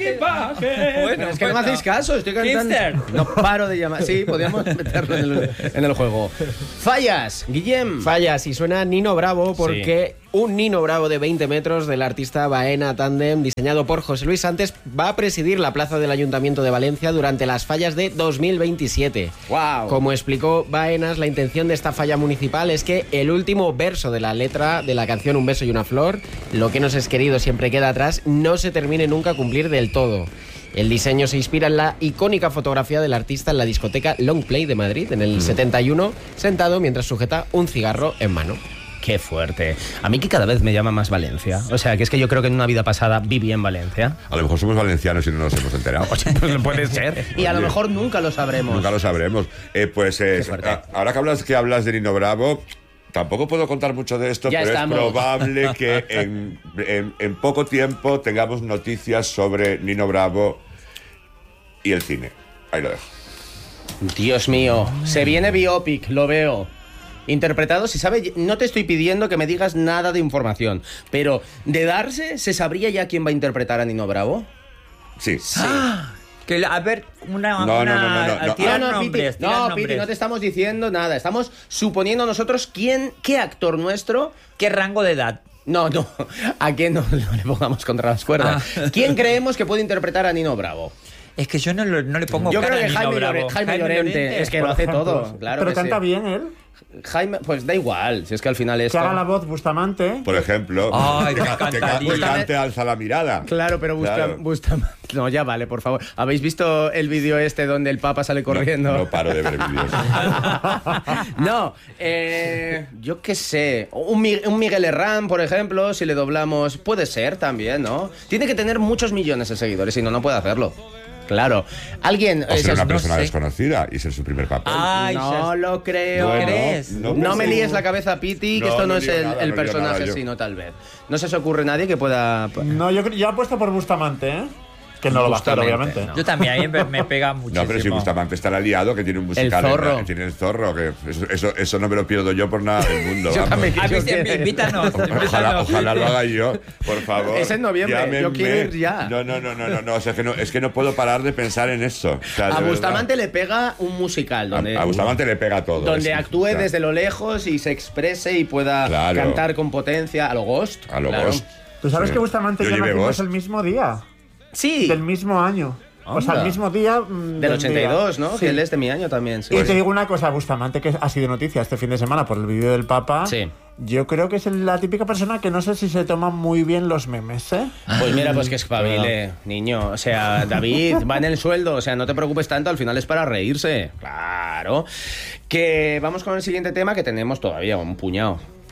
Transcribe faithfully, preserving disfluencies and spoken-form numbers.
equipaje. Bueno, es que no me hacéis caso, estoy cantando. Kister. No paro de llamar. Sí, podríamos meterlo en el, en el juego. Fallas, Guillem. Fallas, y suena Nino Bravo porque Sí. un Nino Bravo de veinte metros del artista Baena Tandem, diseñado por José Luis Santes, va a presidir la plaza del Ayuntamiento de Valencia durante las fallas de dos mil veintisiete. Wow. Como explicó Baenas, la intención de esta falla municipal es que el último verso de la letra de la canción Un beso y una flor, lo que nos es querido siempre queda atrás, no se termine nunca a cumplir del todo. El diseño se inspira en la icónica fotografía del artista en la discoteca Long Play de Madrid en el setenta y uno, sentado mientras sujeta un cigarro en mano. Qué fuerte. A mí que cada vez me llama más Valencia. O sea, que es que yo creo que en una vida pasada viví en Valencia. A lo mejor somos valencianos y no nos hemos enterado. Pues puede ser. Y a lo Oye, mejor nunca lo sabremos. Nunca lo sabremos. Eh, pues eh, fuerte. a- ahora que hablas, que hablas de Nino Bravo, tampoco puedo contar mucho de esto, Ya pero estamos. es probable que en, en- en poco tiempo tengamos noticias sobre Nino Bravo y el cine. Ahí lo dejo. Dios mío, se viene biopic, lo veo. Interpretado, si sabe, no te estoy pidiendo que me digas nada de información, pero de darse, ¿se sabría ya quién va a interpretar a Nino Bravo? Sí. Que, la- a ver, una... No, una no, no, no, no. tira No, no, nombres, Piti, tira no, nombres. Piti, no te estamos diciendo nada. Estamos suponiendo nosotros quién, qué actor nuestro. ¿Qué rango de edad? No, no, a quién no, no le pongamos contra las cuerdas. Ah. ¿Quién creemos que puede interpretar a Nino Bravo? Es que yo no, lo- no le pongo Yo cara creo a que Nino Jaime, Bravo. Llore- Jaime Llorente, es que Por lo hace ejemplo, todo. Claro pero que canta sí. bien él. Jaime, pues da igual, si es que al final Que esto... haga la voz Bustamante. Por ejemplo, Ay, que, me ca- que ca- encantaría. que cante Alza la mirada. Claro, pero Busta, Claro. Bustamante... No, ya vale, por favor. ¿Habéis visto el vídeo este donde el Papa sale corriendo? No, no paro de ver vídeos. No, eh, yo qué sé. Un, Mi- un Miguel Herrán, por ejemplo, si le doblamos, puede ser también, ¿no? Tiene que tener muchos millones de seguidores, si no, no puede hacerlo. Claro. Alguien... O ser esas- una no persona sé. desconocida y ser su primer papel. Ay, No ya- lo creo. Bueno, crees? no No, pensé- me líes la cabeza, Piti, que No, esto no, no es lío el, nada, el no lío personaje, nada yo. sino tal vez. No se os ocurre nadie que pueda... No, yo, cre- yo apuesto por Bustamante, ¿eh? Que no lo va a hacer, Bustamante, obviamente. no. Yo también, a mí me, me pega muchísimo. No, pero si Bustamante está aliado, que tiene un musical. El Zorro. en- tiene el zorro, que eso, eso, eso no me lo pierdo yo por nada del mundo. Yo vamos. también. A mí Yo sí, que- invítanos, Ojalá, invítanos. ojalá lo haga yo, por favor. Es en noviembre, yo Llámenme. quiero ir ya. No, no, no, no, no, no, o sea, es que no, es que no puedo parar de pensar en eso. O sea, de A verdad. Bustamante le pega un musical donde, A, a Bustamante le pega todo. donde es- actúe o sea, desde lo lejos y se exprese y pueda Claro. cantar con potencia. A lo Ghost. A lo claro. Ghost. ¿Tú sabes Sí. que Bustamante Yo y yo llevé nacimos Ghost. el mismo día? Sí, Del mismo año. O sea, Anda. el mismo día. mm, del ochenta y dos, día. ¿no? Sí. Que él es de mi año también. Sí. Y te digo una cosa, Bustamante, que ha sido noticia este fin de semana por el vídeo del Papa. Sí. Yo creo que es la típica persona que no sé si se toma muy bien los memes, ¿eh? Pues mira, pues que espabile, niño. O sea, David, va en el sueldo. O sea, no te preocupes tanto, al final es para reírse. Claro. Que vamos con el siguiente tema, que tenemos todavía un puñado.